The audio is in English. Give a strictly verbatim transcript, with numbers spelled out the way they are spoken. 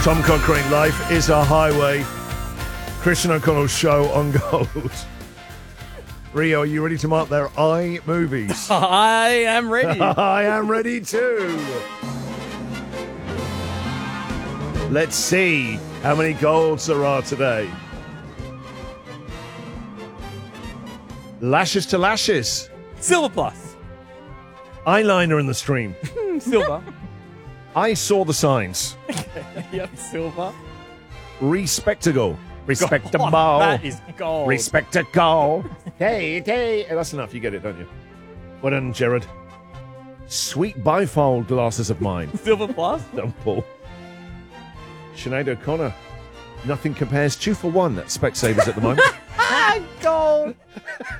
Tom Cochrane, Life is a Highway. Christian O'Connell's show on Gold. Rio, are you ready to mark their eye movies? I am ready. I am ready too. Let's see how many golds there are today. Lashes to Lashes. Silver plus. Eyeliner in the stream. Silver. I saw the signs. Yep, silver. Respectable. Respectable. God, that is gold. Respectable. Hey, hey. That's enough. You get it, don't you? Well done, Jared. Sweet bifold glasses of mine. Silver plus. Don't pull. Sinead O'Connor. Nothing compares two for one at Specsavers at the moment. Gold.